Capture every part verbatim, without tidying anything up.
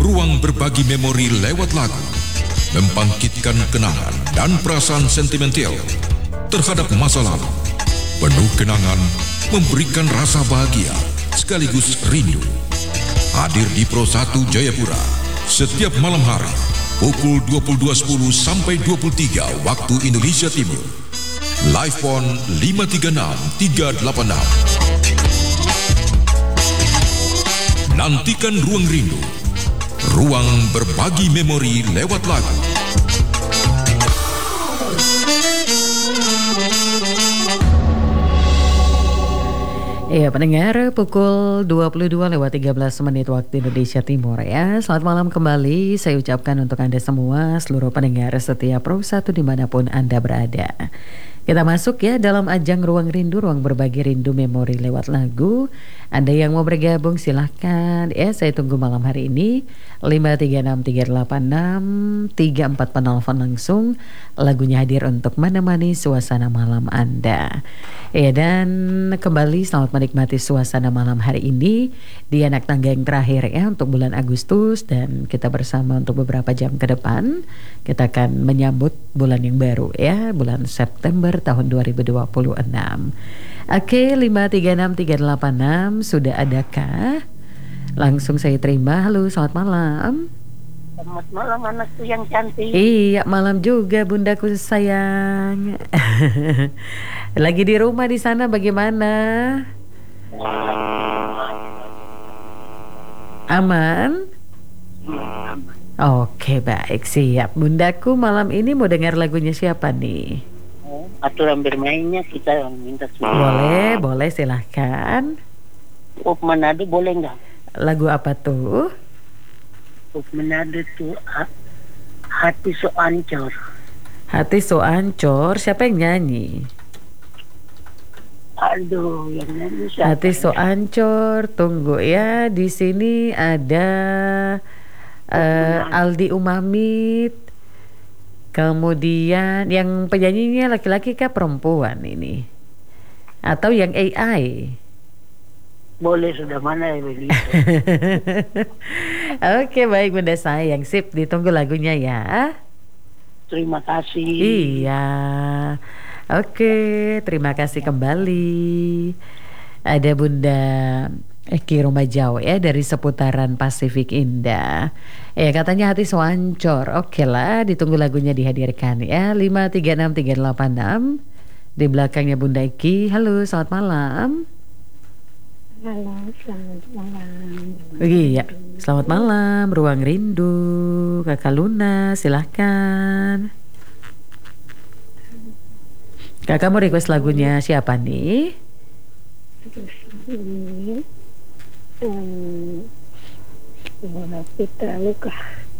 ruang berbagi memori lewat lagu, membangkitkan kenangan dan perasaan sentimental terhadap masa lalu. Penuh kenangan, memberikan rasa bahagia sekaligus rindu. Hadir di Pro satu Jayapura setiap malam hari pukul dua puluh dua sepuluh sampai dua puluh tiga waktu Indonesia Timur. Live Phone lima tiga enam tiga delapan enam. Nantikan Ruang Rindu, ruang berbagi memori lewat lagu. Iya pendengar, pukul dua puluh dua lewat tiga belas menit waktu Indonesia Timur ya. Selamat malam kembali saya ucapkan untuk Anda semua, seluruh pendengar setia Pro satu dimanapun Anda berada. Kita masuk ya dalam ajang Ruang Rindu, ruang berbagi rindu memori lewat lagu. Anda yang mau bergabung silahkan ya, saya tunggu malam hari ini lima tiga enam tiga delapan enam tiga empat penelpon langsung. Lagunya hadir untuk menemani suasana malam Anda. Ya, dan kembali selamat menikmati suasana malam hari ini di anak tangga yang terakhir ya untuk bulan Agustus, dan kita bersama untuk beberapa jam ke depan kita akan menyambut bulan yang baru ya, bulan September tahun dua ribu dua puluh enam. Oke, lima tiga enam tiga delapan enam sudah adakah? Langsung saya terima. Halo, selamat malam. Selamat malam anakku yang cantik. Iya, malam juga bundaku sayang. Lagi di rumah di sana bagaimana? Aman? Oke, baik, siap. Bundaku malam ini mau dengar lagunya siapa nih? Aturan bermainnya kita minta semua. Boleh, boleh silahkan. Pop Manado boleh nggak? Lagu apa tuh? Pop Manado tuh ha- Hati So Ancur. Hati So Ancur, siapa yang nyanyi? Aduh, yang nyanyi siapa? Hati So Ancur, tunggu ya. Di sini ada uh, Aldi Umamit. Kemudian yang penyanyinya laki-laki kah perempuan ini? Atau yang A I? Boleh, sudah mana ya begitu. Oke, baik bunda sayang, sip, ditunggu lagunya ya. Terima kasih. Iya. Oke, terima kasih kembali. Ada Bunda Eki Rumajau ya dari seputaran Pasifik Indah. Ya katanya Hati So Ancur. Oke lah, ditunggu lagunya dihadirkan ya. lima tiga enam tiga delapan enam. Di belakangnya Bunda Eki. Halo, selamat malam. Halo, selamat malam. Iya, selamat malam. Ruang Rindu, Kakak Luna, silahkan. Kakak mau request lagunya siapa nih? Ini um, Lola Pitaloka.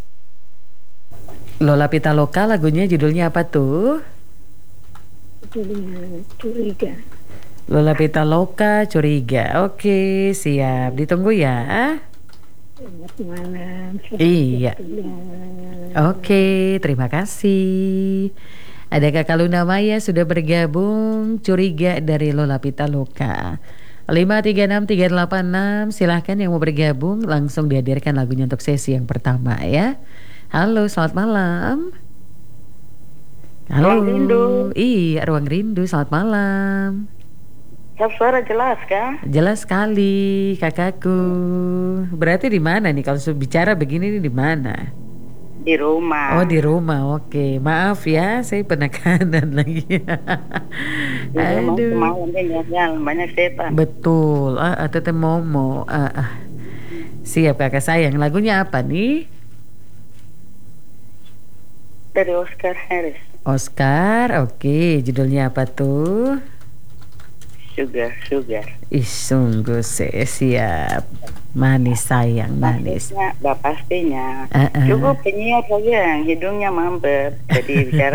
Lola Pitaloka, lagunya judulnya apa tuh? Judulnya Curiga. Lola Pitaloka, Curiga. Oke, siap. Ditunggu ya. Selamat malam. Iya. Oke, terima kasih. Ada Kakak Luna Maya sudah bergabung. Curiga dari Lola Pitaloka. lima tiga enam tiga delapan enam. Silahkan yang mau bergabung langsung dihadirkan lagunya untuk sesi yang pertama ya. Halo, selamat malam. Halo. Ruang Rindu. Iya, Ruang Rindu, selamat malam. Suara jelas kan? Jelas sekali kakakku. Berarti di mana nih kalau bicara begini nih, di mana? Di rumah. Oh, di rumah. Oke, maaf ya, saya penekanan lagi. Aduh. Malam ini banyak setan. Betul. Ah, ah, teteh Momo. Ah, ah. Siap kakak sayang. Lagunya apa nih? Dari Oscar Harris. Oscar. Oke, judulnya apa tuh? Sugar, sugar. Ih, sungguh saya siap. Manis sayang, manis. Bapak pastinya. Uh-uh. Cukup penyiar saja, hidungnya mampet. Jadi bicara